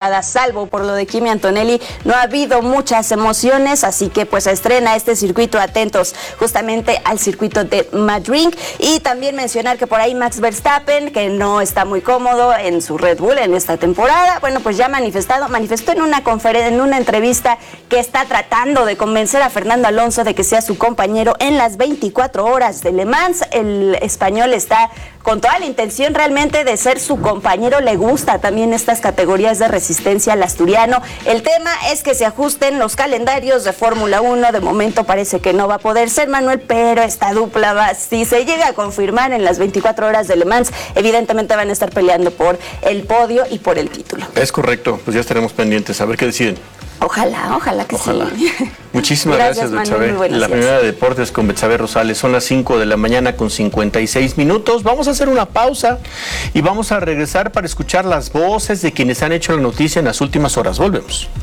temporada, salvo por lo de Kimi Antonelli, no ha habido muchas emociones, así que pues estrena este circuito, atentos justamente al circuito de Madrid. Y también mencionar que por ahí Max Verstappen, que no está muy cómodo en su Red Bull en esta temporada, bueno, pues ya manifestó en una entrevista que está tratando de convencer a Fernando Alonso de que sea su compañero en las 24 horas de Le Mans. El español está con toda la intención realmente de ser su compañero, le gusta también estas categorías de resistencia al asturiano. El tema es que se ajusten los calendarios de Fórmula 1, de momento parece que no va a poder ser, Manuel, pero esta dupla va, si se llega a confirmar en las 24 horas de Le Mans, evidentemente van a estar peleando por el podio y por el título. Es correcto, pues ya estaremos pendientes a ver qué deciden. Ojalá que sí. Muchísimas gracias Betsabe. La primera de deportes con Betsabe Rosales. Son las 5 de la mañana con 56 minutos. Vamos a hacer una pausa y vamos a regresar para escuchar las voces de quienes han hecho la noticia en las últimas horas. Volvemos.